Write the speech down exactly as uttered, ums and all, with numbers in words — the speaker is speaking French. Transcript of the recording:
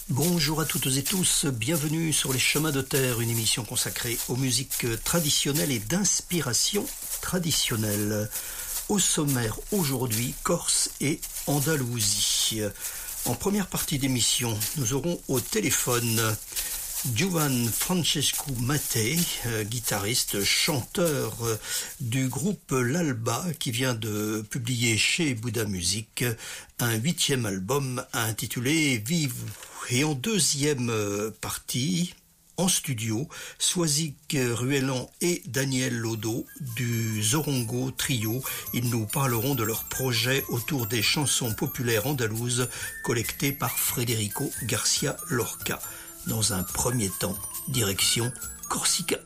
Bonjour à toutes et tous, bienvenue sur les chemins de terre, une émission consacrée aux musiques traditionnelles et d'inspiration traditionnelle. Au sommaire aujourd'hui, Corse et Andalousie. En première partie d'émission, nous aurons au téléphone Giovan Francesco Mattei, euh, guitariste, chanteur euh, du groupe L'Alba, qui vient de publier chez Bouddha Music un huitième album intitulé Vive. Et en deuxième euh, partie, en studio, Soisic Ruellan et Daniel Lodo du Zorongo Trio. Ils nous parleront de leur projet autour des chansons populaires andalouses collectées par Federico Garcia Lorca. Dans un premier temps, direction Corsica.